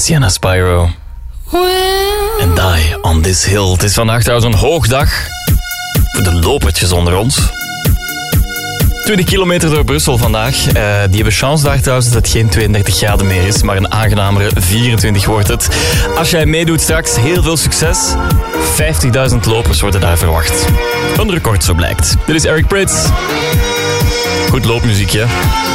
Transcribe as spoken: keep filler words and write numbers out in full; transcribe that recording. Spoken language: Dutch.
Sienna Spyro. En Die on This Hill. Het is vandaag trouwens een hoogdag voor de lopertjes onder ons. twintig kilometer door Brussel vandaag. Uh, die hebben chance daar trouwens dat het geen tweeëndertig graden meer is, maar een aangenamere vierentwintig wordt het. Als jij meedoet straks, heel veel succes. vijftigduizend lopers worden daar verwacht. Een record, zo blijkt. Dit is Eric Prydz. Goed loopmuziekje.